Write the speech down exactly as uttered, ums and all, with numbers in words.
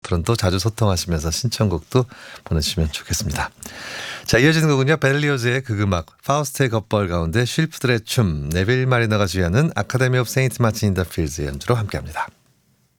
앞으로는 또 자주 소통하시면서 신청곡도 보내주시면 좋겠습니다. 자, 이어지는 곡은요. 벨리오즈의 극음악 파우스트의 겉벌 가운데 쉴프들의 춤, 네빌 마리너가 주연은 아카데미 오브 세인트 마틴 인 더 필즈의 연주로 함께합니다.